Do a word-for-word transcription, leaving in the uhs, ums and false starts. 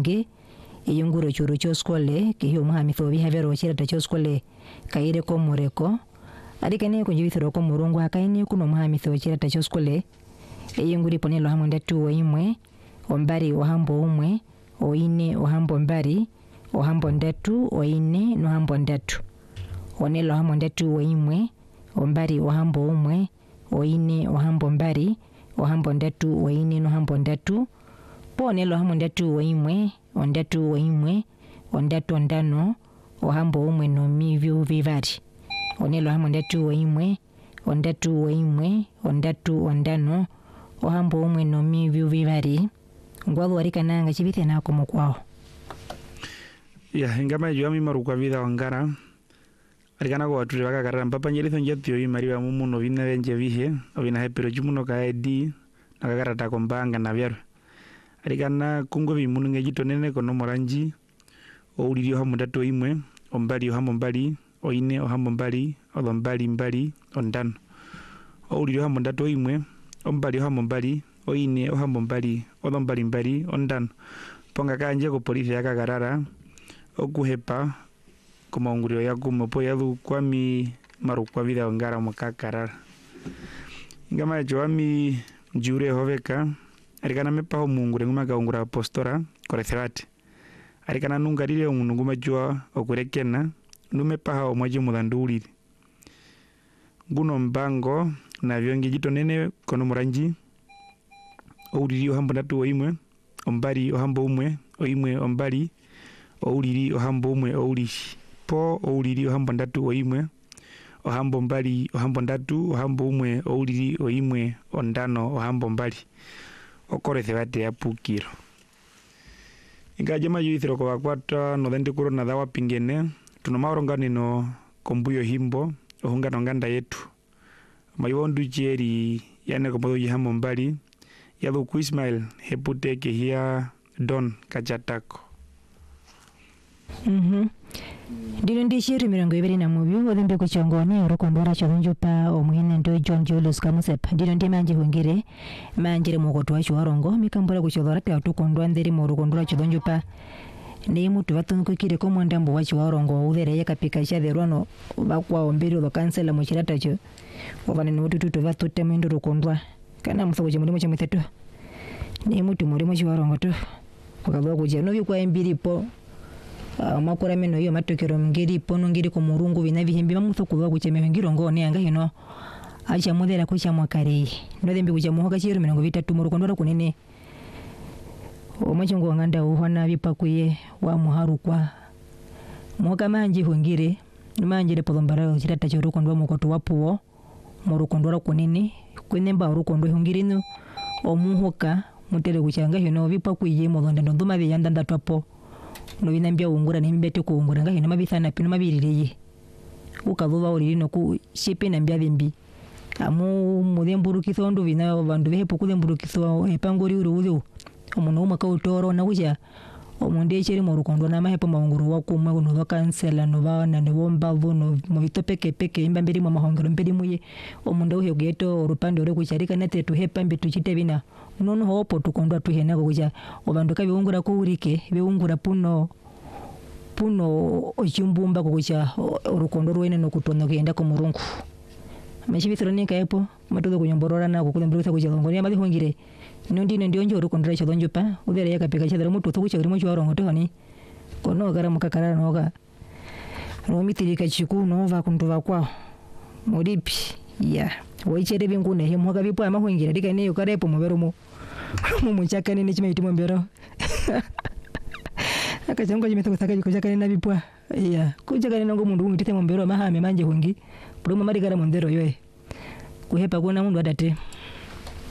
honge eyunguro churu choskole ki hiyo muha mitho bihavero chira ta choskole kaire ko mureko adikane ko jibithiro ko murungu akaine kuno muha mitho chira ta choskole eyunguri ponelo hamwe ndatu imwe ombari ohambo umwe oine ohambo mbari ohambo ndatu oine no hambo ndatu onelo hamwe ndatu imwe ombari ohambo umwe oine ohambo mbari ohambo ndatu oine no hambo ndatu ponelo hamwe ndatu imwe ondatu oimwe ondatu ondano ohambo umwe no mivyu vivari onelo hamwe ndatu oimwe ondatu oimwe ondatu ondano ohambo umwe no mivyu vivari ngwalu warikana nga chibite nako mokwao ya ingama yo mi maruka vida wangara arikana ko watu baka karara mpapa nyelitho njatio imariwa mumuno bina benje bihe obina hepero jumuno ka edi nakakarata kombanga na byaro arikana kungo bimuno ngejito nene kono moranji ouliri ohambo ndatu imwe ombali ohambo mbali oine ohambo mbali odombali mbali ondano ouliri ohambo ndatu imwe ombali ohambo mbali oine ohambo mbali odombali mbali ondano ponga kanje ko polisi yakakarara okuhepa kumaungurio ya kumopo yadu kwami marukwa vida ngara makakarara ngama joami jure hoveka arikana mepa ho mungure nguma kaungura apostora koreserati arikana nungarire umuntu nguma jwa okurekena numepa ho mwaje mudanduri nguno mbango na vyonge jito nene kono muranji ouriri ohambo ndatu oimwe ombari ohambo umwe oimwe ombari ouliri ohambo umwe ouliri po ouliri ohambo ndatu oimwe ohambo mbali ohambo ndatu ohambo umwe ouliri oimwe ondano ohambo mbali okoreze bate ya pukiro ingaje mayuithiro ko bakwata no dende kurona dawa pingene tunomaorongane no kombuyo himbo ohungano nganda yetu mayondu jeri yane komodo yihambo mbali yado ku Ismail hepute ke hia don kachatako mhm dino ndishiri mirongo ibiri na mubyu odembe kuchongoni urukondora chodonjupa omuhine ndo John Julius Kamusep dino ndi manje hungire manjire mukoto wa chwarongo mikambura kuchodora ta tukondwa nderi mu rukondora chodonjupa ni mutu batunukire ko mwandambo wa chwarongo udhere yakapika chatherwano bakwa ombiri lo kansela mu chirata cho obane no tututu batute mendo rukondwa kana muthoje mulimo chamiteto ni mutu mulimo chwarongo to kwakabwa kuje no bikwa embiri po Uh, makura meno hiyo matokero ngiri pono ngiri ko murungu bina bihimbi bamutho kuba kucheme ngiro ngone anga hino acha modela kucha mwakare ndo dembi kucha muhoka chiro mirongo bitatu mu rukondora kunene omachongo nganda uhona bipakuye wa muharu kwa muhoka manje hungire manje le podombara chirata cyo rukondwa mukoto wapuo mu rukondora kunene kwenemba rukondo hungire no omuhoka mutele kuchanga hino bipakuye mu londa ndoma biyanda ndatwapo no binambya ungura nimbete ko ungura ngahino mabithana pino mabiririye ukavuba uri no ku shipe nambya bimbi amu mudemburukiso ndo bina bandu behepo kudemburukiso epangori uri uzo omuntu umaka utoro na kuja omuntu echere mu rukondo na mahepo maunguru wakumwe no bakansela no bana ne bomba vuno mu bitopeke peke imbambiri mu mahongero mbiri muye omuntu uhe geto urupande ore kucharika nete tuhepa mbitu chite bina nono hopo tukondwa tuhena kuja obanduka biungura ko urike biungura puno puno ochimbumba kuja urukondo rwene no kutono genda ko murungu mashibithiro nika epo matodo kunyomborora na kukudemburuka kuja ngoni amadi hongire nondi ndio njo urukondra cho donjupa udere yakapeka chadara mutu tukucha urimo cho arongo toni kono gara mukakara noga romitirika chiku nova kunduva kwa muripi ya waichere bingune himo kabipo amahwingira dikane yukarepo muberumo mumuchakane ne chimaiti mbero akachangwa jimeto kusaka jikochakane na bipwa ya kuchakane nango mundu ngitite mbero mahame manje hungi promo marigara mondero yoe kuhepa kuona mundu adate